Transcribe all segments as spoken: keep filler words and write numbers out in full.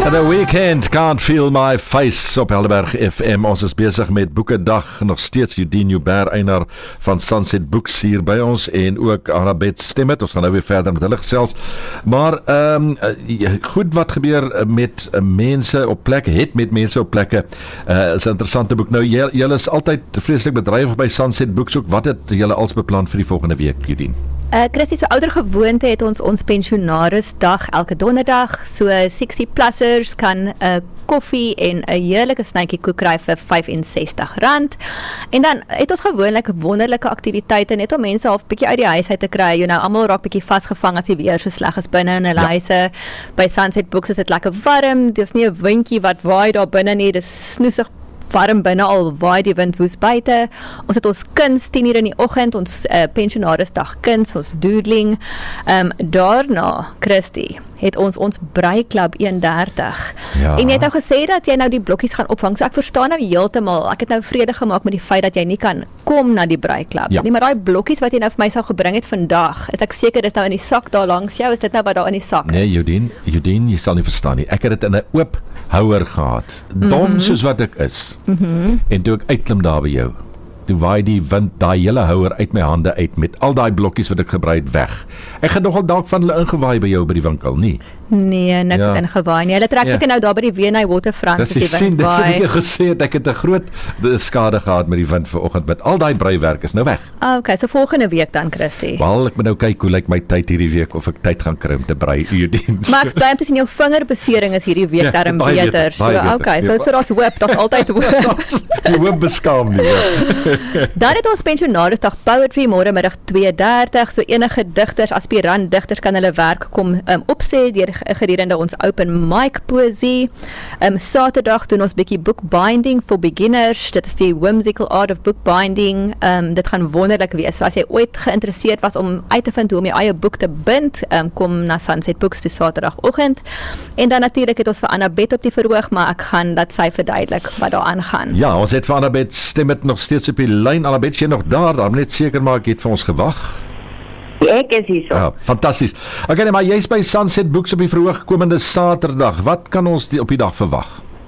The Weekend, Can't Feel My Face op Helderberg F M. Ons is besig met Boekedag, nog steeds Eugene Joubert, eienaar van Sunset Books hier by ons, en ook Annabeth Stemmet. Ons gaan nou weer verder met hulle gesels. Maar um, goed wat gebeur met mense op plekke, het met mense op plekke, uh, is 'n interessante boek. Nou, julle is altyd vreeslik bedrywig by Sunset Books ook. Wat het julle als beplan vir die volgende week, Eugene? Uh, Christie, so ouder gewoonte het ons ons pensionarisdag elke donderdag, so sixty-plussers kan 'n uh, koffie en 'n heerlike snytjie koek kry vir vyf en sestig rand. En dan het ons gewoonlik wonderlike aktiwiteite net om mense half bietjie uit die huis uit te kry. You know, almal raak bietjie vasgevang as die weer so sleg is binne in hulle ja. huise. By Sunset Books is dit lekker warm. Daar's nie 'n windjie wat waai daar binne nie. Dis snoesig warm binne, al waai die wind woes buite. Ons het ons kuns tien uur in die oggend, ons uh, pensionarisdag kuns, ons doodling. Um, daarna, Christie, het ons ons breiklub een dertig. Ja. En jy het nou gesê dat jy nou die blokkies gaan opvang, so ek verstaan nou heeltemal, ek het nou vrede gemaak met die feit dat jy nie kan kom na die breiklub. Ja. Nie, maar daai blokkies wat jy nou vir my sou gebring het vandag, is ek seker dis nou in die sak daar langs jou, is dit nou wat daar in die sak is? Nee, Eugene, Eugene, jy sal nie verstaan nie. Ek het dit in 'n oop houer gehad. Dom mm-hmm. soos wat ek is. Mm-hmm. En toe ek uitklim daar by jou, toe waai die wind daai hele houer uit my hande uit met al daai blokkies wat ek gebruik het weg. Ek het nogal dalk van hulle ingewaai by jou by die winkel, nie? Nee, niks ja. het ingewaai nie. Hulle trek seker ja. nou daar by die W N I Waterfront as die wind waai. Dis wat ek gesê het, ek het 'n groot skade gehad met die wind vanoggend, met al daai breiwerk is nou weg. Ah, okay, so volgende week dan, Christie. Wel, ek moet nou kyk hoe lyk my tyd hierdie week, of ek tyd gaan kry om te brei, Eugene. Maar ek bly om te sien jou vingerbesering is hierdie week ja, darm beter. beter. So, beter. Okay, so, so daar's hoop, daar's altyd hoop. Die hoop beskaam nie. Ja. Dan het ons pensionarisdag poetry môre middag twee dertig, so enige digters, aspirant digters kan hulle werk kom um, opsê deur gedurende ons open mic poesie. Um, Saterdag doen ons bietjie bookbinding for beginners. Dit is die whimsical art of bookbinding. Um, dit gaan wonderlik wees. So as jy ooit geïnteresseerd was om uit te vind hoe om jou eie boek te bind, um, kom na Sunset Books toe Saterdagoggend. En dan natuurlik het ons vir Annabeth op die verhoog, maar ek gaan dat sy verduidelik wat daar aangaan. Ja, ons het vir Annabeth Stemmet nog steeds op die lyn. Annabeth, jy nog daar? Dan net seker maak jy het vir ons gewag. Ek is hier so. Ja, fantasties. Okay, nee, maar jy's by Sunset Books op die verhoog komende Saterdag. Wat kan ons die, op die dag verwag?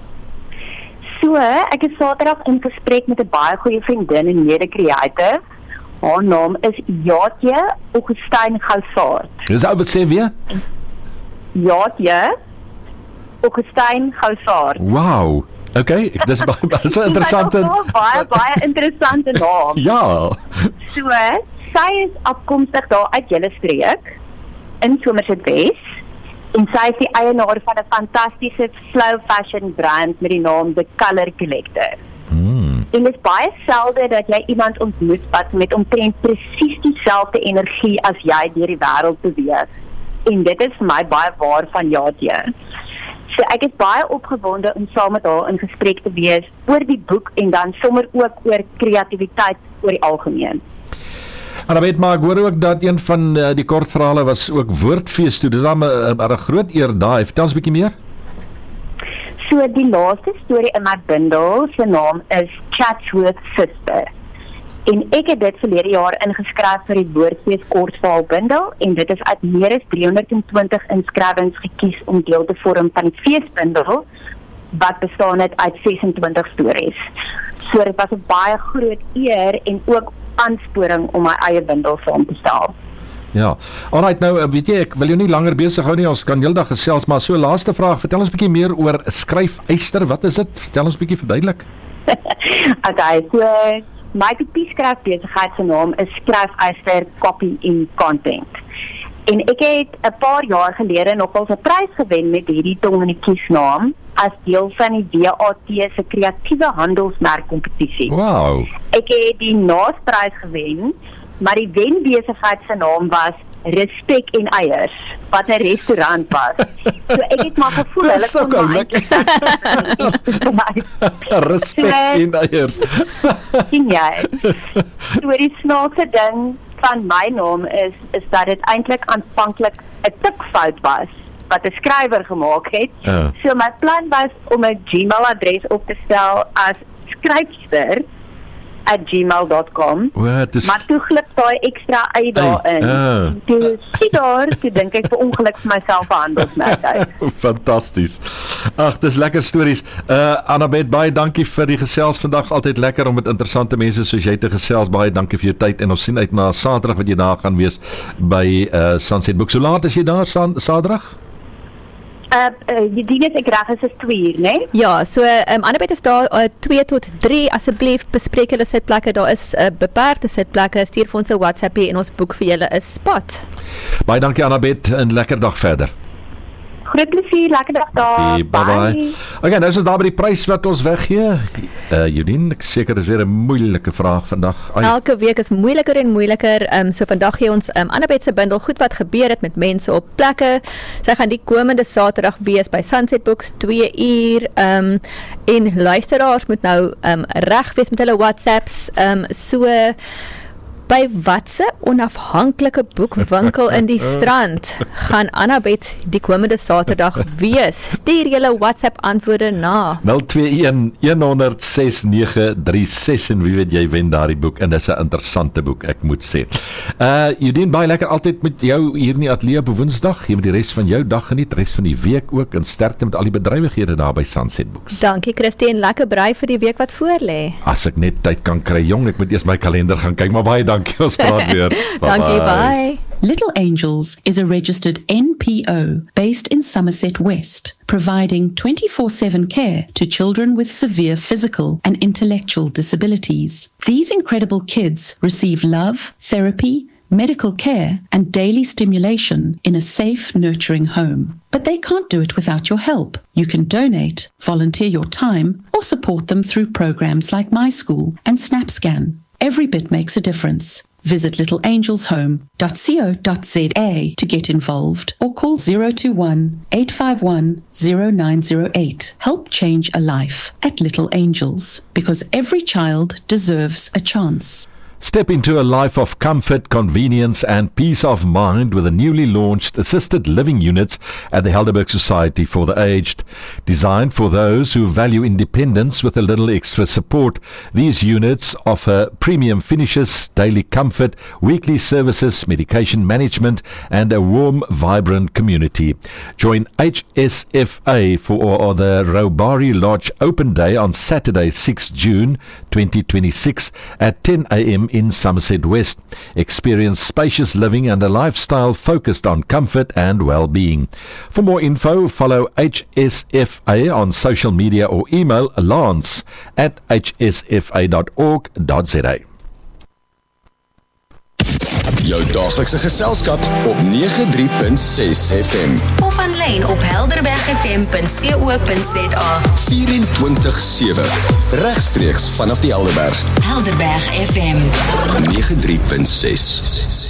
So, ek is Saterdag in gesprek met 'n baie goeie vriendin en mede-creator. Haar naam is Jaatje Augustine Gousaert. Dis ou wat sê weer? Jaatje Augustine Gousaert. Wow. Okay, dis baie baie interessante. baie baie interessante naam. Ja. So, sy is afkomstig daar uit julle streek in Somerset West en sy is die eienaar van 'n fantastiese slow fashion brand met die naam The Colour Collector. Mm. En dit is baie selde dat jy iemand ontmoet wat met omtrent presies dieselfde energie as jy deur die wêreld beweeg. En dit is vir my baie waar van Jaatje. So ek is baie opgewonde om saam met haar in gesprek te wees oor die boek en dan sommer ook oor kreatiwiteit oor die algemeen. Annabeth, maar ek hoor ook dat een van uh, die kortverhale was ook woordfees toe. Dis dan 'n groot eer daai. Vertel ons 'n bietjie meer. So die laaste storie in my bundel se naam is Chatsworth Sister. En ek het dit verlede jaar ingeskryf vir die Woordfees kortverhaal bundel en dit is uit meer as driehonderd twintig inskrywings gekies om deel te vorm van die feesbundel wat bestaan het uit ses en twintig stories. So dit was 'n baie groot eer en ook aansporing om my eie bundel saam te stel. Ja. Alright, nou weet jy, ek wil jou nie langer besig hou nie. Ons kan heeldag gesels, maar so laaste vraag, vertel ons 'n bietjie meer oor skryfyster. Wat is dit? Vertel ons 'n bietjie verduidelik. Okay, so my kopie-skryfbesigheid se naam is Skryfyster Copy and Content. En ek het 'n paar jaar gelede nogal 'n prys gewen met hierdie tong in die kiesnaam as deel van die W A T se kreatiewe handelsmerk kompetisie. Wow. Ek het die naasprys gewen, maar die wenbesigheid se naam was Respek en Eiers, wat 'n restaurant was. So ek het maar gevoel hulle kon maar Respek en Eiers. Sien jy? So die snaakse ding van my naam is is dat dit eintlik aanvanklik 'n tikfout was wat 'n skrywer gemaak het. Uh. So my plan was om 'n Gmail-adres op te stel as skryfster at gmail dot com. Wat is... Maar toe glip daai ekstra ei daarin. Uh. Toe sien daar, toe dink ek per ongeluk vir myself 'n handelsmerk uit. Fantasties. Ag, dis lekker stories. Uh Annabeth, baie dankie vir die gesels vandag. Altyd lekker om met interessante mense soos jy te gesels. Baie dankie vir jou tyd en ons sien uit na Saterdag wat jy daar gaan wees by uh Sunset Books. Hoe laat is jy daar Saterdag? Uh, uh die dien is ek reg is is twee uur, né? Nee? Ja, so um, Annabeth is daar uh, twee tot drie, asseblief bespreek julle sitplekke, daar is uh, beperkte sitplekke, stuur vir ons 'n WhatsAppie en ons boek vir julle 'n spot. Baie dankie Annabeth en lekker dag verder. Groot plesier, lekker dag daar. Okay, bye bye. bye. Okay, nou is ons daar by die prys wat ons weggee. Uh Judien, ek seker is weer 'n moeilike vraag vandag. Ai. Elke week is moeiliker en moeiliker. Um, so vandag gee ons um, Annabeth se bundel goed wat gebeur het met mense op plekke. Sy gaan die komende Saterdag wees by Sunset Books twee uur. Um, en luisteraars moet nou um, reg wees met hulle WhatsApps. Um, so by watse onafhanklike boekwinkel in die Strand gaan Annabeth die komende Saterdag wees? Stuur julle WhatsApp antwoorde na nul twee een een honderd ses nege drie ses en wie weet jy wen daardie boek en dis 'n interessante boek, ek moet sê. Uh Judien, baie lekker altyd met jou hier in die ateljee op Woensdag. Jy moet die res van jou dag geniet, res van die week ook en sterkte met al die bedrywighede daar by Sunset Books. Dankie Christine, lekker brei vir die week wat voorlê. As ek net tyd kan kry, jong, ek moet eers my kalender gaan kyk, maar baie dankie, ons praat weer. Dankie, bye. Little Angels is a registered N P O based in Somerset West, providing twenty-four seven care to children with severe physical and intellectual disabilities. These incredible kids receive love, therapy, medical care, and daily stimulation in a safe, nurturing home. But they can't do it without your help. You can donate, volunteer your time, or support them through programs like My School and SnapScan. Every bit makes a difference. Visit little angels home dot co dot za to get involved or call zero two one, eight five one, zero nine zero eight. Help change a life at Little Angels, because every child deserves a chance. Step into a life of comfort, convenience and peace of mind with the newly launched assisted living units at the Helderberg Society for the Aged. Designed for those who value independence with a little extra support, these units offer premium finishes, daily comfort, weekly services, medication management and a warm, vibrant community. Join H S F A for the Robari Lodge Open Day on Saturday, sixth June twenty twenty-six at ten a m in Somerset West. Experience spacious living and a lifestyle focused on comfort and well-being. For more info, follow H S F A on social media or email lance at h s f a dot org dot z a. Jou daaglikse geselskap op nege drie punt ses F M. Of aanlyn op helderberg f m punt co punt za. vyf sewe. Regstreeks vanaf die Helderberg. Helderberg F M nege drie punt ses.